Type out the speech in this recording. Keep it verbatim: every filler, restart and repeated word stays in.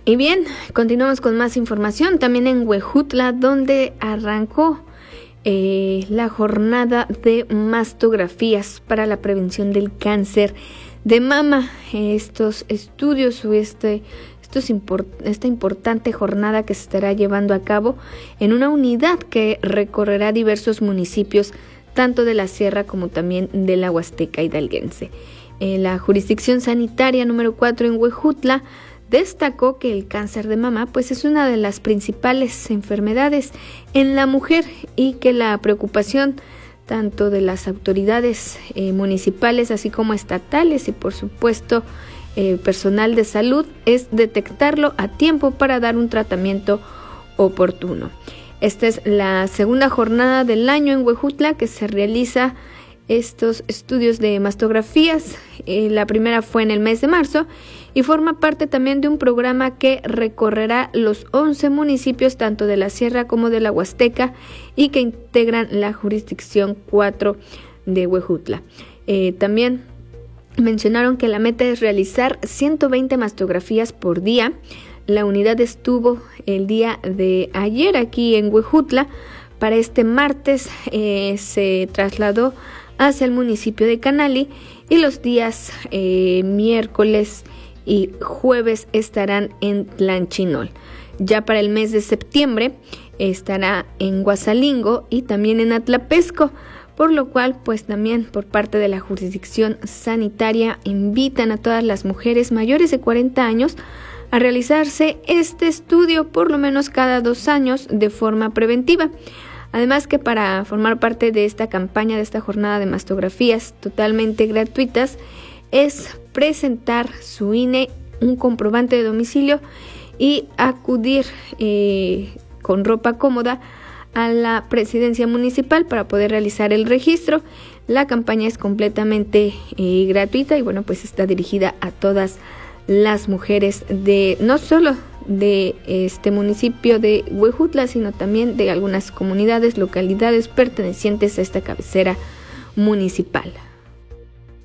Y bien, continuamos con más información, también en Huejutla, donde arrancó eh, la jornada de mastografías para la prevención del cáncer de mama. Estos estudios o este, estos import, esta importante jornada que se estará llevando a cabo en una unidad que recorrerá diversos municipios, tanto de la Sierra como también de la Huasteca hidalguense. En la jurisdicción sanitaria número cuatro en Huejutla destacó que el cáncer de mama pues es una de las principales enfermedades en la mujer y que la preocupación tanto de las autoridades eh, municipales así como estatales y por supuesto eh, personal de salud es detectarlo a tiempo para dar un tratamiento oportuno. Esta es la segunda jornada del año en Huejutla que se realiza estos estudios de mastografías. Eh, la primera fue en el mes de marzo y forma parte también de un programa que recorrerá los once municipios tanto de la Sierra como de la Huasteca y que integran la jurisdicción cuatro de Huejutla. Eh, también mencionaron que la meta es realizar ciento veinte mastografías por día. La unidad estuvo el día de ayer aquí en Huejutla. Para este martes eh, se trasladó hacia el municipio de Canali y los días eh, miércoles y jueves estarán en Tlanchinol. Ya para el mes de septiembre estará en Guasalingo y también en Atlapesco, por lo cual pues también por parte de la jurisdicción sanitaria invitan a todas las mujeres mayores de cuarenta años a realizarse este estudio por lo menos cada dos años de forma preventiva. Además que para formar parte de esta campaña, de esta jornada de mastografías totalmente gratuitas, es presentar su I N E, un comprobante de domicilio y acudir eh, con ropa cómoda a la presidencia municipal para poder realizar el registro. La campaña es completamente eh, gratuita y bueno, pues está dirigida a todas las mujeres de no solo de este municipio de Huejutla, sino también de algunas comunidades, localidades pertenecientes a esta cabecera municipal.